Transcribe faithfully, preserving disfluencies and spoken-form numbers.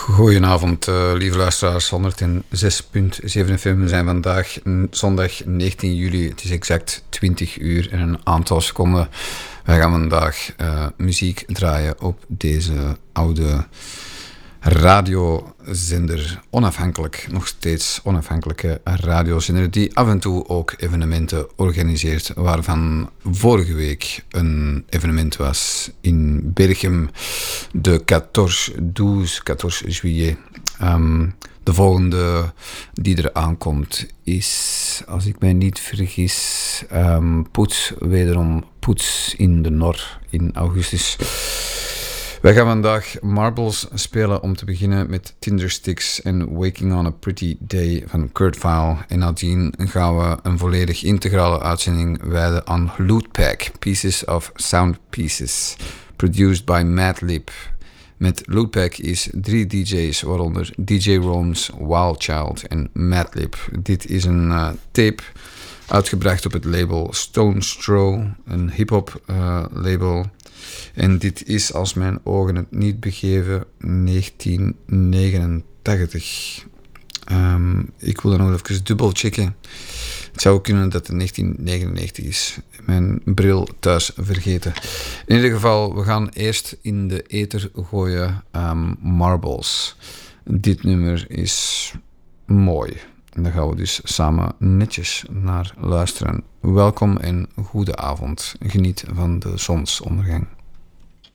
Goedenavond, uh, lieve luisteraars. honderdzes komma zeven F M. We zijn vandaag zondag negentien juli. Het is exact twintig uur en een aantal seconden. Wij gaan vandaag uh, muziek draaien op deze oude radiozender. Onafhankelijk, nog steeds onafhankelijke radiozender die af en toe ook evenementen organiseert. Waarvan vorige week een evenement was in Berchem. De veertien, douze, veertien juillet. Um, de volgende die er aankomt is, als ik mij niet vergis, um, Poets, wederom Poets in de Nor in augustus. Wij gaan vandaag Marbles spelen om te beginnen met Tindersticks en Waking on a Pretty Day van Kurt Vile. En nadien gaan we een volledig integrale uitzending wijden aan Lootpack, Pieces of Sound Pieces, produced by Madlib. Met Lootpack is drie D J's, waaronder D J Rome's, Wildchild en Madlib. Dit is een uh, tape uitgebracht op het label Stone Straw, een hip-hop uh, label. En dit is, als mijn ogen het niet begeven, negentien negenentachtig. Um, ik wil dan nog even dubbel checken. Het zou kunnen dat het negentien negenennegentig is. Mijn bril thuis vergeten. In ieder geval, we gaan eerst in de ether gooien um, Marbles. Dit nummer is mooi. En daar gaan we dus samen netjes naar luisteren. Welkom en goede avond. Geniet van de zonsondergang.